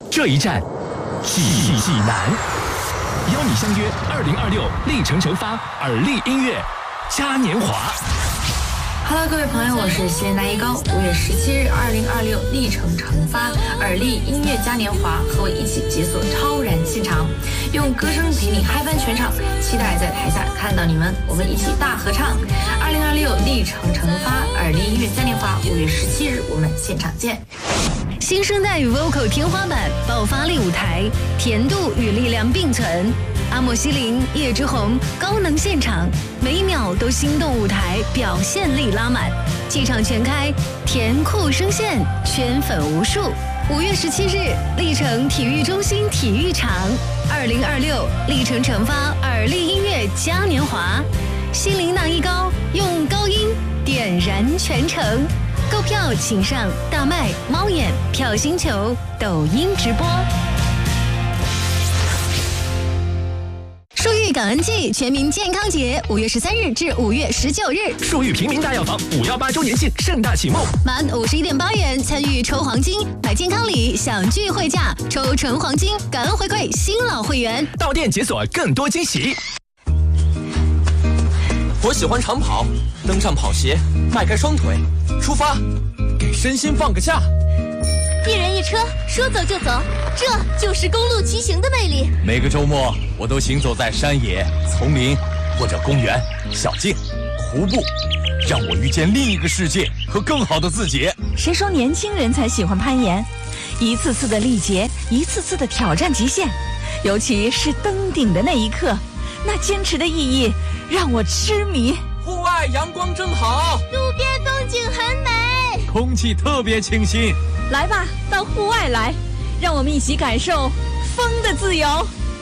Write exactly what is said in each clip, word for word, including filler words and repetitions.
这一站，济济南，邀你相约二零二六历程成发耳力音乐嘉年华。 Hello， 各位朋友，我是西安大一高。五月十七日，二零二六历程成发耳力音乐嘉年华，和我一起解锁超燃现场，用歌声陪你嗨翻全场。期待在台下看到你们，我们一起大合唱。二零二六历程成发耳力音乐嘉年华，五月十七日我们现场见。 新生代与 Vocal 天花板爆发力舞台，甜度与力量并存。阿莫西林、叶之虹高能现场，每一秒都心动舞台，表现力拉满，气场全开，甜酷声线，圈粉无数。五月十七日，历程体育中心体育场，二零二六历程成发耳力音乐嘉年华，心灵荡一高，用高音点燃全城。购票请上大麦、猫眼、票星球、抖音直播。树玉感恩季全民健康节，五月十三日至五月十九日， 树玉平民大药房五幺八周年庆盛大启幕， 满五十一点八元参与抽黄金，买健康礼享聚会价，抽纯黄金，感恩回馈新老会员。 到店解锁更多惊喜。 我喜欢长跑，登上跑鞋，迈开双腿，出发，给身心放个假。 一人一车，说走就走，这就是公路骑行的魅力。 每个周末，我都行走在山野、丛林或者公园、小径、湖泊，让我遇见另一个世界和更好的自己。 谁说年轻人才喜欢攀岩？一次次的历劫，一次次的挑战极限，尤其是登顶的那一刻，那坚持的意义让我痴迷。 户外阳光真好， 路边风景很美， 空气特别清新。 来吧，到户外来，让我们一起感受风的自由。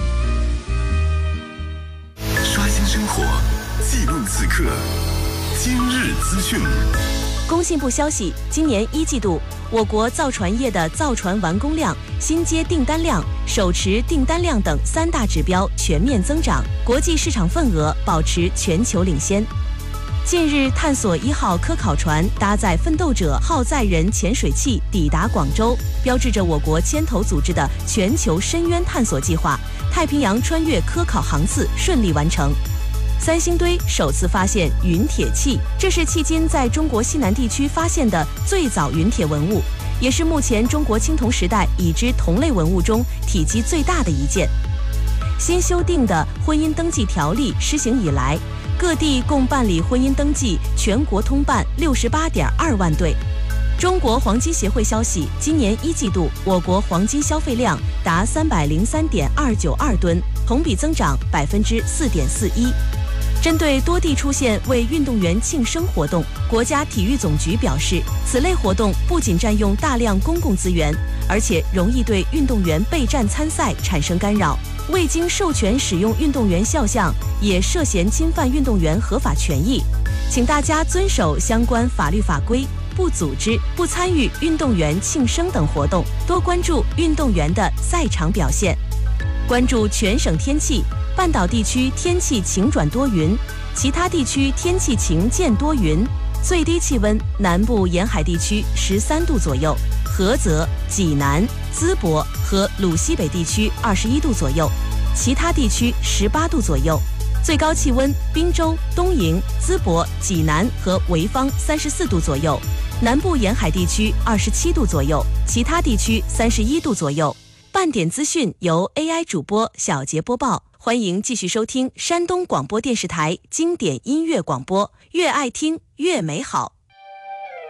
刷新生活，记录此刻，今日资讯。 工信部消息，今年一季度，我国造船业的造船完工量、新接订单量、手持订单量等三大指标全面增长，国际市场份额保持全球领先。近日，探索一号科考船搭载奋斗者号载人潜水器抵达广州，标志着我国牵头组织的全球深渊探索计划太平洋穿越科考航次顺利完成。三星堆首次发现陨铁器，这是迄今在中国西南地区发现的最早陨铁文物，也是目前中国青铜时代已知同类文物中体积最大的一件。新修订的婚姻登记条例施行以来，各地共办理婚姻登记全国通办六十八点二万对。中国黄金协会消息，今年一季度我国黄金消费量达三百零三点二九二吨，同比增长百分之四点四一。针对多地出现为运动员庆生活动，国家体育总局表示，此类活动不仅占用大量公共资源，而且容易对运动员备战参赛产生干扰。未经授权使用运动员肖像，也涉嫌侵犯运动员合法权益。请大家遵守相关法律法规，不组织、不参与运动员庆生等活动，多关注运动员的赛场表现。关注全省天气，半岛地区天气晴转多云，其他地区天气晴见多云。最低气温，南部沿海地区十三度左右，菏泽、济南、淄博和鲁西北地区二十一度左右，其他地区十八度左右。最高气温，滨州、东营、淄博、济南和潍坊三十四度左右，南部沿海地区二十七度左右，其他地区三十一度左右。半点资讯由 A I 主播小杰播报，欢迎继续收听山东广播电视台经典音乐广播，越爱听越美好。